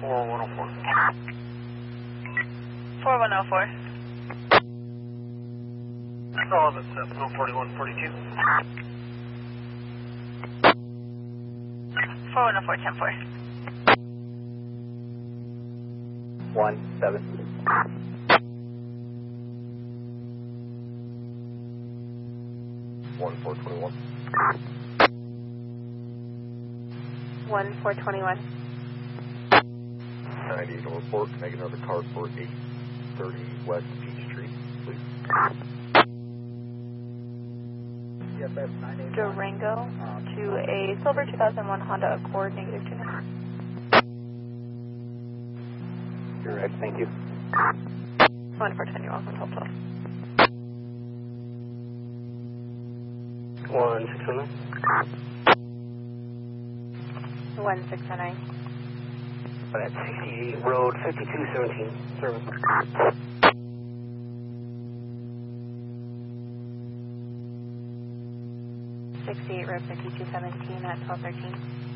4104. 4104. Oh, that's 4142. 4104, 10-4. 17. 1421. 1421. 98 on report. Can I get another car for 830 West Peachtree, please? Durango to a silver 2001 Honda Accord, negative 29. Correct, thank you. 1420, welcome, 1212. 1609. 1609. That's 68 Road 5217. Service. 68 Road 5217 at 1213.